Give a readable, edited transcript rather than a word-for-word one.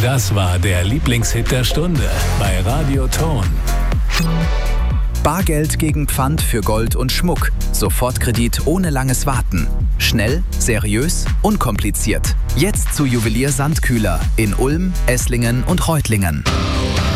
Das war der Lieblingshit der Stunde bei Radio Ton. Bargeld gegen Pfand für Gold und Schmuck. Sofortkredit ohne langes Warten. Schnell, seriös, unkompliziert. Jetzt zu Juwelier Sandkühler in Ulm, Esslingen und Reutlingen.